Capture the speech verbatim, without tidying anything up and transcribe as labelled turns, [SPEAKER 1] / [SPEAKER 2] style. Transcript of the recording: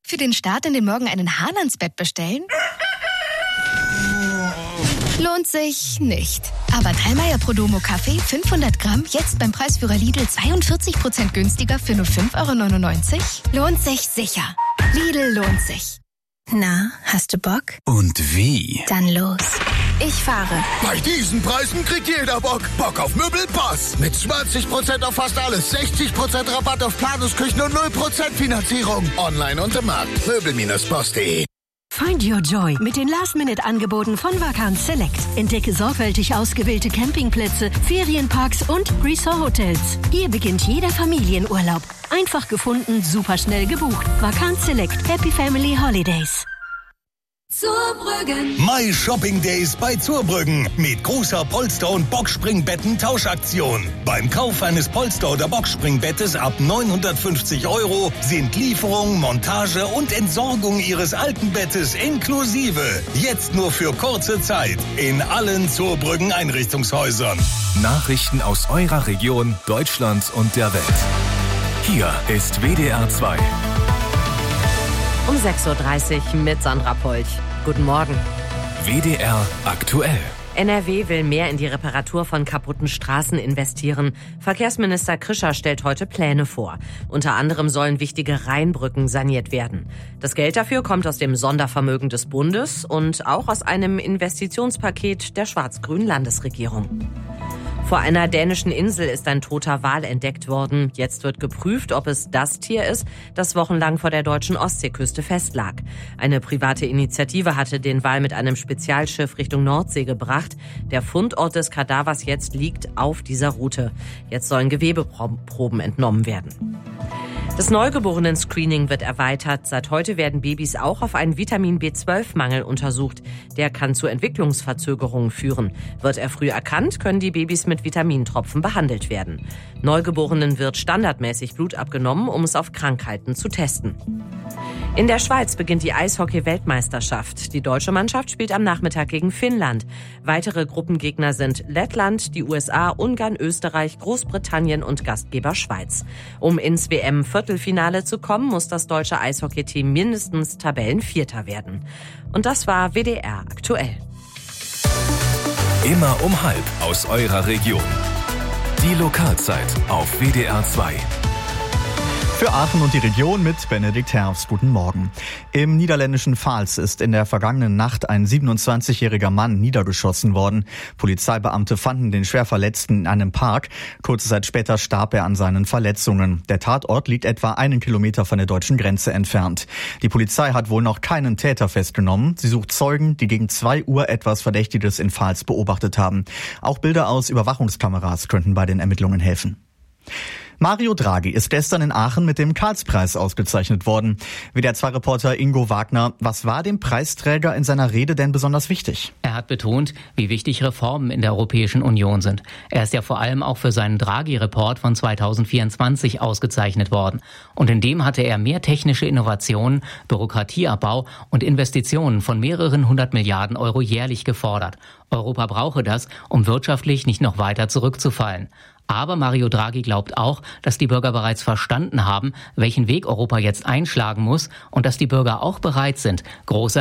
[SPEAKER 1] Für den Start in den Morgen einen Haalandsbett bestellen? Lohnt sich nicht. Aber Dallmayr Prodomo Kaffee fünfhundert Gramm jetzt beim Preisführer Lidl zweiundvierzig Prozent günstiger für nur fünf Euro neunundneunzig? Lohnt sich sicher. Lidl lohnt sich.
[SPEAKER 2] Na, hast du Bock?
[SPEAKER 3] Und wie?
[SPEAKER 2] Dann los. Ich fahre.
[SPEAKER 4] Bei diesen Preisen kriegt jeder Bock. Bock auf Möbelpass. Mit zwanzig Prozent auf fast alles, sechzig Prozent Rabatt auf Planungsküchen und null Prozent Finanzierung. Online und im Markt. Möbel Bindestrich boss punkt de.
[SPEAKER 5] Find your joy mit den Last-Minute-Angeboten von Vacances Select. Entdecke sorgfältig ausgewählte Campingplätze, Ferienparks und Resort-Hotels. Hier beginnt jeder Familienurlaub. Einfach gefunden, superschnell gebucht. Vacances Select. Happy Family Holidays.
[SPEAKER 6] Zurbrüggen.
[SPEAKER 3] My Shopping Days bei Zurbrüggen mit großer Polster- und Boxspringbetten-Tauschaktion. Beim Kauf eines Polster- oder Boxspringbettes ab neunhundertfünfzig Euro sind Lieferung, Montage und Entsorgung Ihres alten Bettes inklusive. Jetzt nur für kurze Zeit in allen Zurbrüggen Einrichtungshäusern.
[SPEAKER 7] Nachrichten aus eurer Region, Deutschland und der Welt. Hier ist W D R zwei.
[SPEAKER 8] Um sechs Uhr dreißig mit Sandra Polch. Guten Morgen.
[SPEAKER 7] W D R aktuell.
[SPEAKER 8] N R W will mehr in die Reparatur von kaputten Straßen investieren. Verkehrsminister Krischer stellt heute Pläne vor. Unter anderem sollen wichtige Rheinbrücken saniert werden. Das Geld dafür kommt aus dem Sondervermögen des Bundes und auch aus einem Investitionspaket der schwarz-grünen Landesregierung. Vor einer dänischen Insel ist ein toter Wal entdeckt worden. Jetzt wird geprüft, ob es das Tier ist, das wochenlang vor der deutschen Ostseeküste festlag. Eine private Initiative hatte den Wal mit einem Spezialschiff Richtung Nordsee gebracht. Der Fundort des Kadavers jetzt liegt auf dieser Route. Jetzt sollen Gewebeproben entnommen werden. Das Neugeborenen-Screening wird erweitert. Seit heute werden Babys auch auf einen Vitamin B zwölf Mangel untersucht. Der kann zu Entwicklungsverzögerungen führen. Wird er früh erkannt, können die Babys mit Vitamintropfen behandelt werden. Neugeborenen wird standardmäßig Blut abgenommen, um es auf Krankheiten zu testen. In der Schweiz beginnt die Eishockey-Weltmeisterschaft. Die deutsche Mannschaft spielt am Nachmittag gegen Finnland. Weitere Gruppengegner sind Lettland, die U S A, Ungarn, Österreich, Großbritannien und Gastgeber Schweiz. Um ins W M-Viertelfinale zu kommen, muss das deutsche Eishockey-Team mindestens Tabellenvierter werden. Und das war W D R aktuell.
[SPEAKER 7] Immer um halb aus eurer Region. Die Lokalzeit auf W D R zwei.
[SPEAKER 9] Für Aachen und die Region mit Benedikt Herbst. Guten Morgen. Im niederländischen Pfalz ist in der vergangenen Nacht ein siebenundzwanzigjähriger Mann niedergeschossen worden. Polizeibeamte fanden den Schwerverletzten in einem Park. Kurze Zeit später starb er an seinen Verletzungen. Der Tatort liegt etwa einen Kilometer von der deutschen Grenze entfernt. Die Polizei hat wohl noch keinen Täter festgenommen. Sie sucht Zeugen, die gegen zwei Uhr etwas Verdächtiges in Pfalz beobachtet haben. Auch Bilder aus Überwachungskameras könnten bei den Ermittlungen helfen. Mario Draghi ist gestern in Aachen mit dem Karlspreis ausgezeichnet worden. W D R zwei Reporter Ingo Wagner, was war dem Preisträger in seiner Rede denn besonders wichtig?
[SPEAKER 10] Er hat betont, wie wichtig Reformen in der Europäischen Union sind. Er ist ja vor allem auch für seinen Draghi-Report von zweitausendvierundzwanzig ausgezeichnet worden. Und in dem hatte er mehr technische Innovationen, Bürokratieabbau und Investitionen von mehreren hundert Milliarden Euro jährlich gefordert. Europa brauche das, um wirtschaftlich nicht noch weiter zurückzufallen. Aber Mario Draghi glaubt auch, dass die Bürger bereits verstanden haben, welchen Weg Europa jetzt einschlagen muss und dass die Bürger auch bereit sind, große